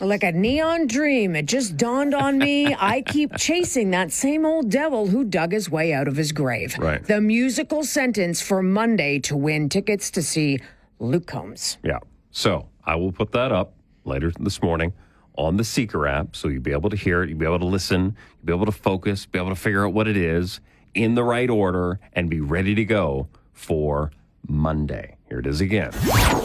Like a neon dream, it just dawned on me. I keep chasing that same old devil who dug his way out of his grave. Right. The musical sentence for Monday to win tickets to see Luke Combs. Yeah. So I will put that up later this morning on the Seeker app, so you'll be able to hear it, you'll be able to listen, you'll be able to focus, be able to figure out what it is in the right order, and be ready to go for Monday. Here it is again.